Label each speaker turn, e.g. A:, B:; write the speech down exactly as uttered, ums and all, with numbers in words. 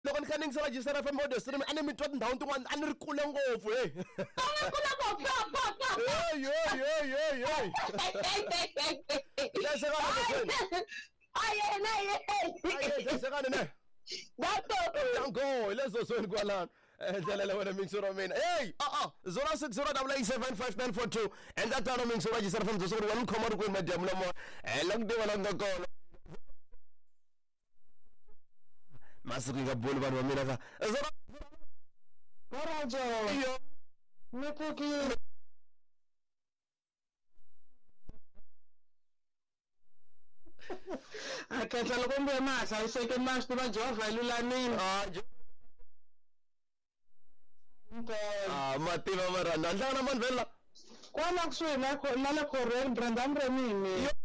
A: loko ni kha ni ngisela Register F M audio stream a ni mi twa tindhawu tin'wana a ni ri kule ngopfu hey hey hey hey hey
B: ayena
A: hey sekane ne Dango lezo sweni kwalana ndlela le wena mingisoro mina hey ah ah zero six zero eight eight seven five nine four two and that time mingisoro Register F M zo one khoma ku madam la mo eh lokde wala ngakolo masiku ka bolu vanhu va mina ka
B: Morajo
A: yo
B: Mekuki akhetha loko mbe masa ayiseke manje ba Jehova ilulanini
A: ah ah mativa mara nandla na manvela
B: kwala kuswena khona la khorweni brandam remini